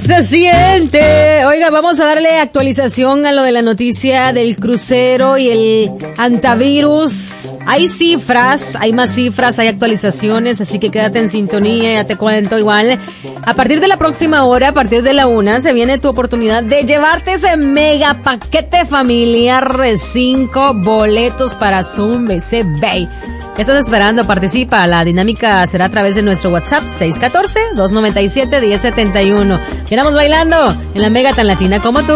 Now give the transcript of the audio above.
Se siente. Oiga, vamos a darle actualización a lo de la noticia del crucero y el antivirus. Hay cifras, hay más cifras, hay actualizaciones, así que quédate en sintonía, ya te cuento igual. A partir de la próxima hora, a partir de la 1, se viene tu oportunidad de llevarte ese mega paquete familiar de 5 boletos para Zoom BC Bay. ¿Qué estás esperando? Participa. La dinámica será a través de nuestro WhatsApp 614-297-1071. Quedamos bailando en la Mega tan latina como tú.